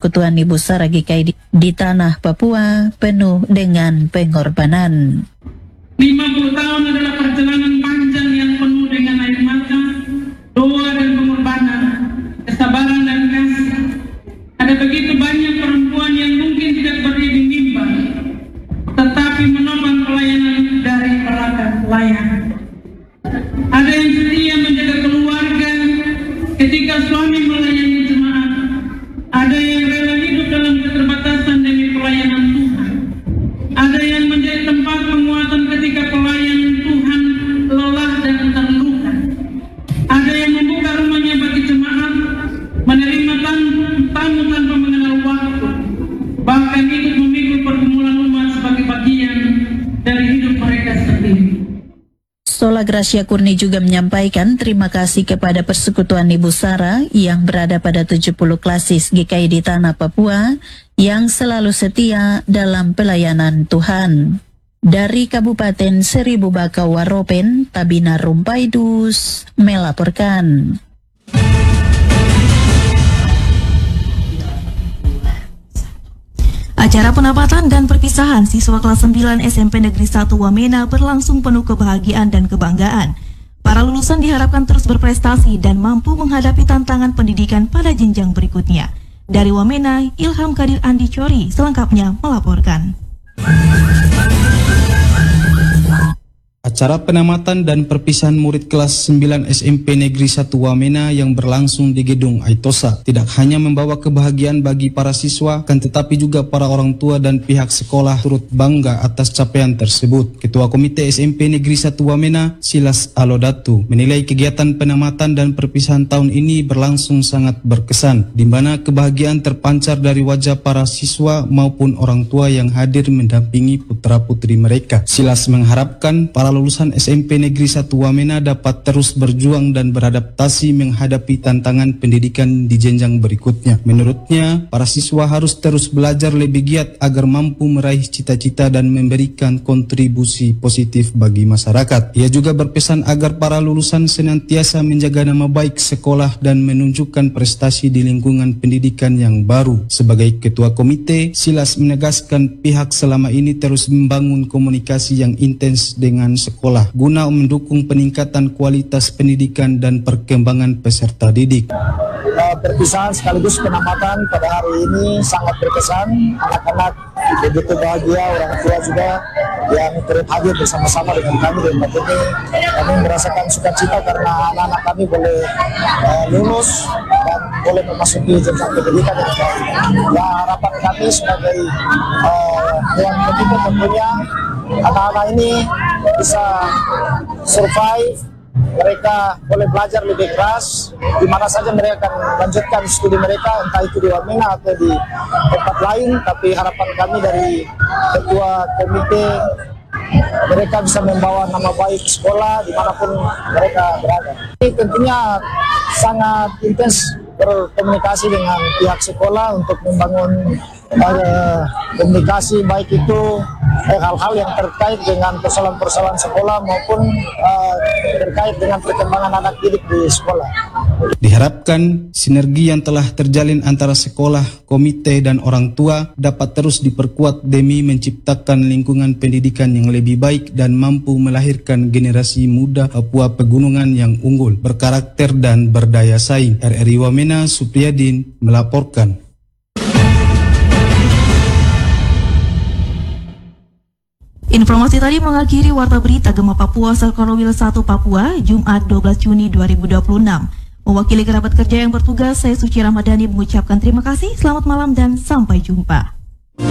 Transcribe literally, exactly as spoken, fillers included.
Persekutuan Ibu Sara G K I di, di tanah Papua penuh dengan pengorbanan. lima puluh tahun adalah perjalanan panjang yang penuh dengan air mata, doa dan pengorbanan, kesabaran dan kasih. Ada begitu banyak perempuan yang mungkin tidak berdiri mimbar, tetapi menopang pelayanan dari belakang pelayan. Ada yang setia menjaga keluarga ketika suami melayani jemaat. Ada yang rela hidup dalam keterbatasan demi pelayanan Tuhan. Ada yang menjadi tempat penguatan ketika pelayanan Tuhan lelah dan terluka. Ada yang membuka rumahnya bagi jemaat, menerima tamu tanpa mengenal waktu, bahkan ikut memikul pergumulan umat sebagai bagian dari hidup mereka sendiri. Sola Gracia Kurni juga menyampaikan terima kasih kepada Persekutuan Ibu Sara yang berada pada tujuh puluh klasis G K I di tanah Papua yang selalu setia dalam pelayanan Tuhan. Dari Kabupaten Seribu Bakau Waropen, Tabina Rumpaidus melaporkan. Acara penapatan dan perpisahan siswa kelas sembilan S M P Negeri satu Wamena berlangsung penuh kebahagiaan dan kebanggaan. Para lulusan diharapkan terus berprestasi dan mampu menghadapi tantangan pendidikan pada jenjang berikutnya. Dari Wamena, Ilham Kadir Andi Cori selengkapnya melaporkan. Acara penamatan dan perpisahan murid kelas sembilan S M P Negeri satu Wamena yang berlangsung di Gedung Aitosa tidak hanya membawa kebahagiaan bagi para siswa, kan tetapi juga para orang tua dan pihak sekolah turut bangga atas capaian tersebut. Ketua Komite S M P Negeri satu Wamena, Silas Alodatu, menilai kegiatan penamatan dan perpisahan tahun ini berlangsung sangat berkesan, di mana kebahagiaan terpancar dari wajah para siswa maupun orang tua yang hadir mendampingi putra-putri mereka. Silas mengharapkan para lulusan S M P Negeri satu Wamena dapat terus berjuang dan beradaptasi menghadapi tantangan pendidikan di jenjang berikutnya. Menurutnya, para siswa harus terus belajar lebih giat agar mampu meraih cita-cita dan memberikan kontribusi positif bagi masyarakat. Ia juga berpesan agar para lulusan senantiasa menjaga nama baik sekolah dan menunjukkan prestasi di lingkungan pendidikan yang baru. Sebagai ketua komite, Silas menegaskan pihak selama ini terus membangun komunikasi yang intens dengan sekolah guna mendukung peningkatan kualitas pendidikan dan perkembangan peserta didik. Uh, perpisahan sekaligus penamatan pada hari ini sangat berkesan. Anak-anak begitu bahagia, orang tua juga yang turut hadir bersama-sama dengan kami di tempat ini. Kami merasakan sukacita karena anak-anak kami boleh uh, lulus dan boleh memasuki jenjang pendidikan yang baik. Ya, harapan kami sebagai uh, yang begitu tentunya anak-anak ini bisa survive, mereka boleh belajar lebih keras, di mana saja mereka akan lanjutkan studi mereka, entah itu di Wamena atau di tempat lain. Tapi harapan kami dari ketua komite, mereka bisa membawa nama baik sekolah dimanapun mereka berada. Ini tentunya sangat intens berkomunikasi dengan pihak sekolah untuk membangun uh, komunikasi baik itu eh, hal-hal yang terkait dengan persoalan-persoalan sekolah maupun uh, terkait dengan perkembangan anak didik di sekolah. Diharapkan sinergi yang telah terjalin antara sekolah, komite, dan orang tua dapat terus diperkuat demi menciptakan lingkungan pendidikan yang lebih baik dan mampu melahirkan generasi muda Papua Pegunungan yang unggul, berkarakter dan berdaya saing. R R I Wamena, Supriyadin melaporkan. Informasi tadi mengakhiri Warta Berita Gema Papua Selkorowil satu Papua, Jumat dua belas Juni dua ribu dua puluh enam. Mewakili kerabat kerja yang bertugas, saya Suci Ramadhani mengucapkan terima kasih, selamat malam dan sampai jumpa.